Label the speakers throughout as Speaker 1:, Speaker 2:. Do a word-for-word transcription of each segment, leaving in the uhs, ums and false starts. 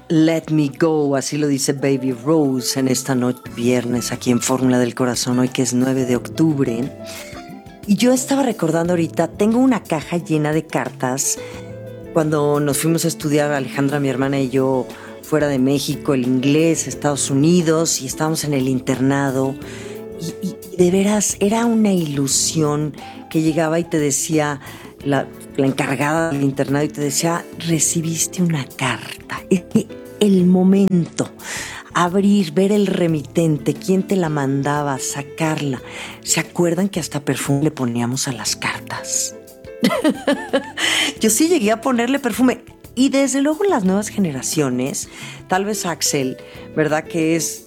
Speaker 1: Let Me Go, así lo dice Baby Rose en esta noche viernes aquí en Fórmula del Corazón, hoy que es nueve de octubre. Y yo estaba recordando ahorita, tengo una caja llena de cartas. Cuando nos fuimos a estudiar, Alejandra, mi hermana y yo, fuera de México, el inglés, Estados Unidos, y estábamos en el internado. Y, y, y de veras, era una ilusión que llegaba y te decía la, la encargada del internado y te decía, recibiste una carta. El momento, abrir, ver el remitente, quién te la mandaba, sacarla. ¿Se acuerdan que hasta perfume le poníamos a las cartas? Yo sí llegué a ponerle perfume. Y desde luego las nuevas generaciones, tal vez Axel, ¿verdad? Que es...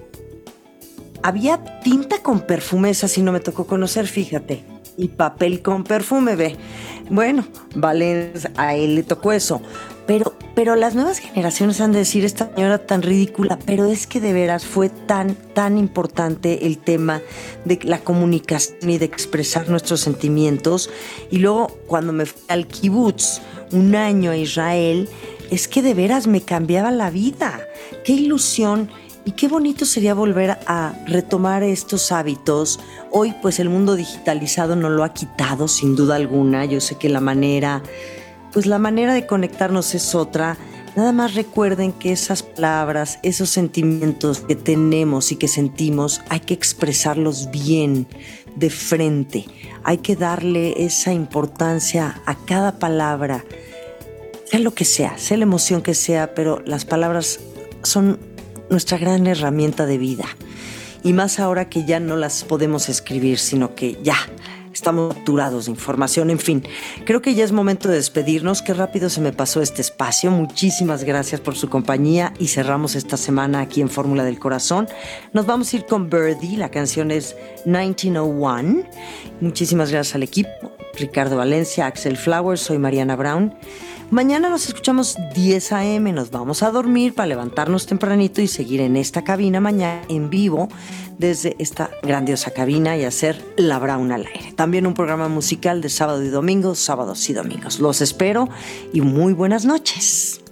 Speaker 1: Había tinta con perfume, esa sí no me tocó conocer, fíjate. Y papel con perfume, ve. Bueno, vale, a él le tocó eso. Pero, pero las nuevas generaciones han de decir, esta señora tan ridícula, pero es que de veras fue tan, tan importante el tema de la comunicación y de expresar nuestros sentimientos. Y luego, cuando me fui al kibutz, un año a Israel, es que de veras me cambiaba la vida. ¡Qué ilusión! Y qué bonito sería volver a retomar estos hábitos. Hoy, pues, el mundo digitalizado no lo ha quitado, sin duda alguna. Yo sé que la manera... Pues la manera de conectarnos es otra. Nada más recuerden que esas palabras, esos sentimientos que tenemos y que sentimos, hay que expresarlos bien, de frente. Hay que darle esa importancia a cada palabra, sea lo que sea, sea la emoción que sea, pero las palabras son nuestra gran herramienta de vida. Y más ahora que ya no las podemos escribir, sino que ya... estamos saturados de información, en fin. Creo que ya es momento de despedirnos. Qué rápido se me pasó este espacio. Muchísimas gracias por su compañía y cerramos esta semana aquí en Fórmula del Corazón. Nos vamos a ir con Birdie. La canción es nineteen oh one. Muchísimas gracias al equipo. Ricardo Valencia, Axel Flowers, soy Mariana Brown. Mañana nos escuchamos diez a eme, nos vamos a dormir para levantarnos tempranito y seguir en esta cabina mañana en vivo desde esta grandiosa cabina y hacer La Brown al aire. También un programa musical de sábado y domingo, sábados y domingos. Los espero y muy buenas noches.